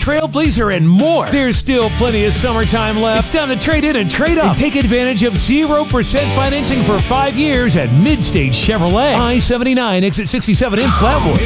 Trailblazer, and more. There's still plenty of summertime left. It's time to trade in and trade up. And take advantage of 0% financing for 5 years at Midstage Chevrolet. I-79, exit 67 in Flatwood.